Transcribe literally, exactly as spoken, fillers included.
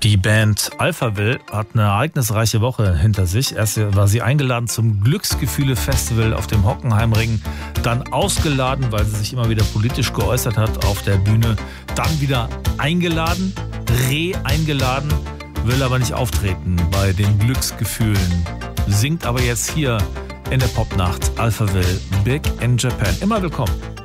Die Band Alphaville hat eine ereignisreiche Woche hinter sich. Erst war sie eingeladen zum Glücksgefühle-Festival auf dem Hockenheimring, dann ausgeladen, weil sie sich immer wieder politisch geäußert hat auf der Bühne, dann wieder eingeladen, re-eingeladen, will aber nicht auftreten bei den Glücksgefühlen, singt aber jetzt hier in der Popnacht Alphaville Big in Japan. Immer willkommen.